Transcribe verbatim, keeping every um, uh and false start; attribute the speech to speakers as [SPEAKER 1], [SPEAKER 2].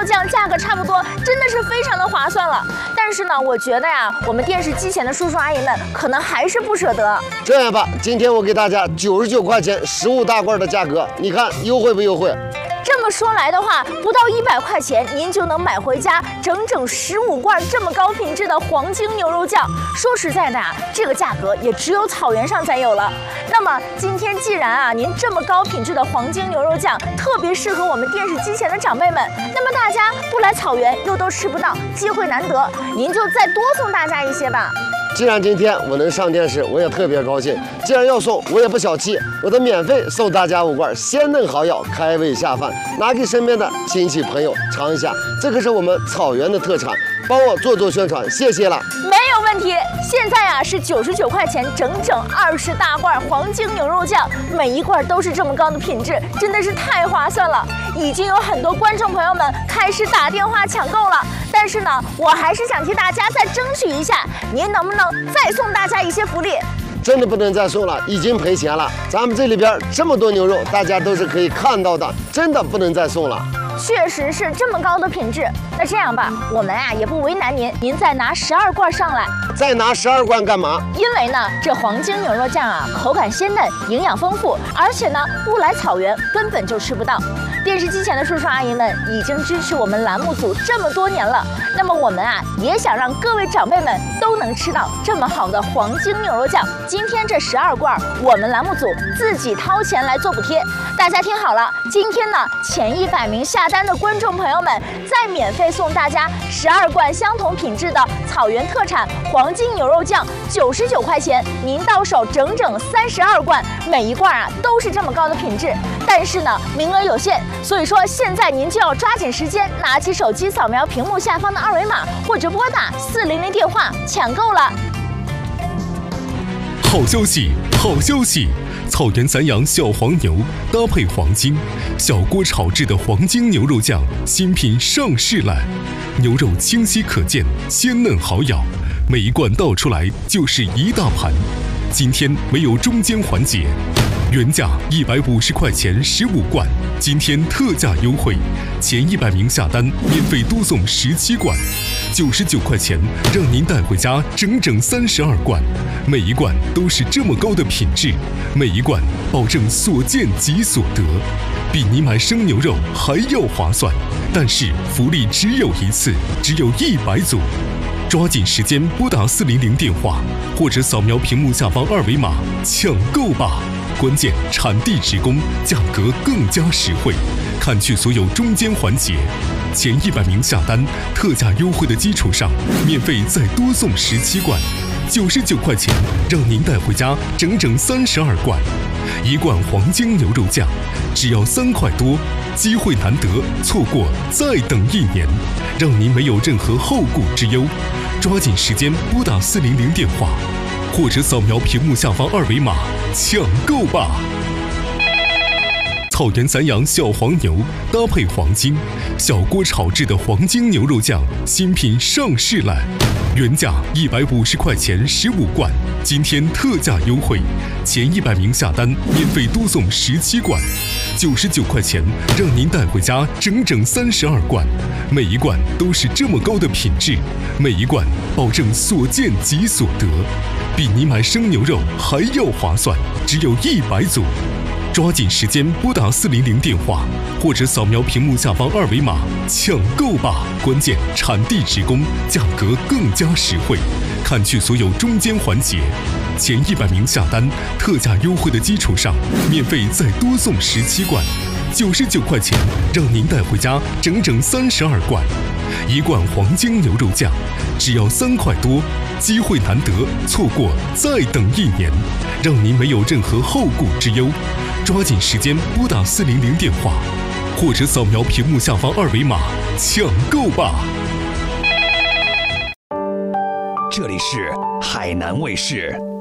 [SPEAKER 1] 肉酱价格差不多，真的是非常的划算了。但是呢，我觉得呀，我们电视机前的叔叔阿姨们可能还是不舍得。
[SPEAKER 2] 这样吧，今天我给大家九十九块钱十五大罐的价格，你看优惠不优惠？
[SPEAKER 1] 这么说来的话，不到一百块钱，您就能买回家整整十五罐这么高品质的黄金牛肉酱。说实在的啊，这个价格也只有草原上才有了。那么今天既然啊，您这么高品质的黄金牛肉酱特别适合我们电视机前的长辈们，那么大家不来草原又都吃不到，机会难得，您就再多送大家一些吧。
[SPEAKER 2] 既然今天我能上电视，我也特别高兴。既然要送，我也不小气，我得免费送大家五罐鲜嫩好药，开胃下饭，拿给身边的亲戚朋友尝一下。这可是我们草原的特产，帮我做做宣传，谢谢了。
[SPEAKER 1] 没有问题。现在啊是九十九块钱，整整二十大罐黄金牛肉酱，每一罐都是这么高的品质，真的是太划算了。已经有很多观众朋友们开始打电话抢购了，但是呢，我还是想替大家再争取一下，您能不能再送大家一些福利？
[SPEAKER 2] 真的不能再送了，已经赔钱了。咱们这里边这么多牛肉，大家都是可以看到的，真的不能再送了。
[SPEAKER 1] 确实是这么高的品质。那这样吧，我们啊也不为难您，您再拿十二罐上来。
[SPEAKER 2] 再拿十二罐干嘛？
[SPEAKER 1] 因为呢，这黄金牛肉酱啊，口感鲜嫩，营养丰富，而且呢，不来草原根本就吃不到。电视机前的叔叔阿姨们已经支持我们栏目组这么多年了，那么我们啊也想让各位长辈们都能吃到这么好的黄金牛肉酱。今天这十二罐，我们栏目组自己掏钱来做补贴。大家听好了，今天呢前一百名下单的观众朋友们，再免费送大家十二罐相同品质的草原特产黄金牛肉酱，九十九块钱，您到手整整三十二罐，每一罐啊都是这么高的品质。但是呢，名额有限。所以说，现在您就要抓紧时间，拿起手机扫描屏幕下方的二维码，或者拨打四零零电话抢购了。
[SPEAKER 3] 好消息，好消息！草原散养小黄牛搭配黄金，小锅炒制的黄金牛肉酱新品上市了。牛肉清晰可见，鲜嫩好咬，每一罐倒出来就是一大盘。今天没有中间环节。原价一百五十块钱十五罐，今天特价优惠，前一百名下单免费多送十七罐，九十九块钱让您带回家整整三十二罐，每一罐都是这么高的品质，每一罐保证所见即所得，比你买生牛肉还要划算。但是福利只有一次，只有一百组。抓紧时间拨打四零零电话，或者扫描屏幕下方二维码抢购吧！关键产地直供，价格更加实惠，看去所有中间环节。前一百名下单，特价优惠的基础上，免费再多送十七罐，九十九块钱让您带回家整整三十二罐。一罐黄金牛肉酱只要三块多，机会难得，错过再等一年，让您没有任何后顾之忧。抓紧时间拨打四零零电话，或者扫描屏幕下方二维码抢购吧！草原散养小黄牛搭配黄金，小锅炒制的黄金牛肉酱新品上市了。原价一百五十块钱十五罐，今天特价优惠，前一百名下单免费多送十七罐，九十九块钱让您带回家整整三十二罐，每一罐都是这么高的品质，每一罐保证所见即所得，比你买生牛肉还要划算，只有一百组。抓紧时间拨打四零零电话，或者扫描屏幕下方二维码抢购吧！关键产地直供，价格更加实惠，看去所有中间环节。前一百名下单，特价优惠的基础上，免费再多送十七罐，九十九块钱让您带回家整整三十二罐。一罐黄金牛肉酱只要三块多，机会难得，错过再等一年，让您没有任何后顾之忧。抓紧时间拨打四零零电话，或者扫描屏幕下方二维码抢购吧！
[SPEAKER 4] 这里是海南卫视。